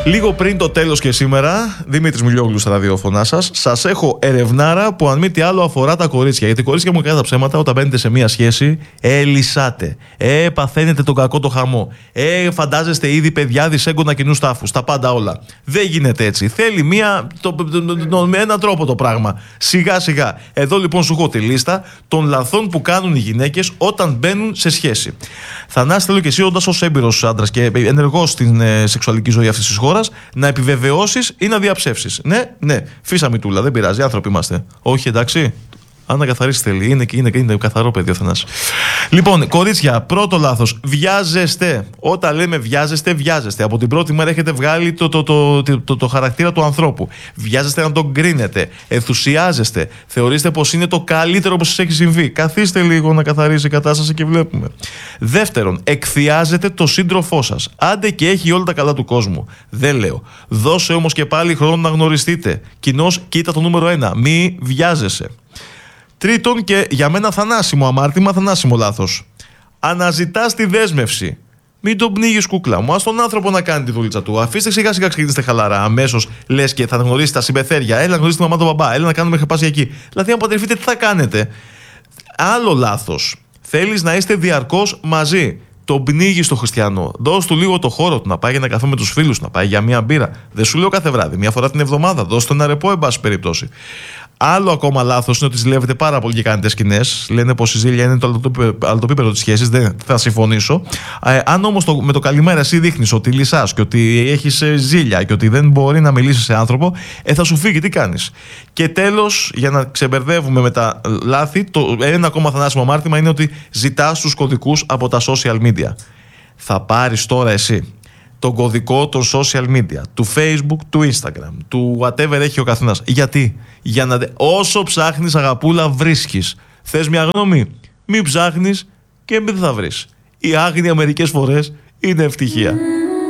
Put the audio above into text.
Λίγο πριν το τέλος και σήμερα, Δημήτρης Μιλιόγλου στα ραδιόφωνά σας, σας έχω ερευνάρα που αν μη τι άλλο αφορά τα κορίτσια. Γιατί κορίτσια μου, κατά τα ψέματα, όταν μπαίνετε σε μία σχέση, λυσάτε. Παθαίνετε τον κακό το χαμό. Φαντάζεστε ήδη παιδιά, δυσέγγωνα κοινούς τάφους. Τα πάντα όλα. Δεν γίνεται έτσι. Θέλει με έναν τρόπο το πράγμα. Σιγά σιγά. Εδώ λοιπόν σου έχω τη λίστα των λαθών που κάνουν οι γυναίκες όταν μπαίνουν σε σχέση. Θανάση, θέλω και εσύ, ως έμπειρος άντρας και ενεργός στην σεξουαλική ζωή αυτής της χώρας, να επιβεβαιώσεις ή να διαψεύσεις. Ναι, φύσα μητούλα, δεν πειράζει, άνθρωποι είμαστε. Όχι, εντάξει. Αν να καθαρίσει θέλει. Είναι καθαρό παιδί ο Θανάσης. Λοιπόν, κορίτσια, πρώτο λάθος. Βιάζεστε. Όταν λέμε βιάζεστε. Από την πρώτη μέρα έχετε βγάλει το χαρακτήρα του ανθρώπου. Βιάζεστε να τον κρίνετε. Ενθουσιάζεστε. Θεωρείστε πως είναι το καλύτερο που σας έχει συμβεί. Καθίστε λίγο να καθαρίσει η κατάσταση και βλέπουμε. Δεύτερον, εκθιάζετε το σύντροφό σας. Άντε και έχει όλα τα καλά του κόσμου. Δεν λέω. Δώσε όμως και πάλι χρόνο να γνωριστείτε. Κοινώς, κοίτα το νούμερο 1. Μη βιάζεσαι. Τρίτον, και για μένα θανάσιμο αμάρτημα, θανάσιμο λάθος. Αναζητάς τη δέσμευση. Μην τον πνίγεις, κούκλα μου. Ας τον άνθρωπο να κάνει τη δουλίτσα του. Αφήστε σιγά σιγά, ξεκινήστε χαλαρά. Αμέσως λες και θα γνωρίσει τα συμπεθέρια. Έλα να γνωρίσει τη μαμά του μπαμπά. Έλα να κάνουμε χαπάς εκεί. Δηλαδή, αν παντρευτείτε, τι θα κάνετε. Άλλο λάθος. Θέλεις να είστε διαρκώς μαζί. Τον πνίγεις το χριστιανό. Δώσ' του λίγο το χώρο του να πάει για ένα καφέ με τους φίλους, να πάει για μία μπύρα. Δεν σου λέω κάθε βράδυ, μία φορά την εβδομάδα. Δώσ' του ένα ρεπό, εν πάση περιπτώσει. Άλλο ακόμα λάθος είναι ότι ζηλεύετε πάρα πολύ και κάνετε σκηνές. Λένε πως η ζήλια είναι το αλτοπίπεδο της σχέσης. Δεν θα συμφωνήσω. Αν όμως με το καλημέρα εσύ δείχνεις ότι λυσάς και ότι έχεις ζήλια και ότι δεν μπορεί να μιλήσεις σε άνθρωπο, θα σου φύγει. Τι κάνεις. Και τέλος, για να ξεμπερδεύουμε με τα λάθη, ένα ακόμα θανάσιμο αμάρτημα είναι ότι ζητάς τους κωδικούς από τα social media. Θα πάρεις τώρα εσύ τον κωδικό των social media, του Facebook, του Instagram, του whatever έχει ο καθένας. Γιατί? Για να όσο ψάχνεις, αγαπούλα, βρίσκεις. Θες μια γνώμη? Μην ψάχνεις και μην θα βρεις. Η άγνοια μερικές φορές είναι ευτυχία.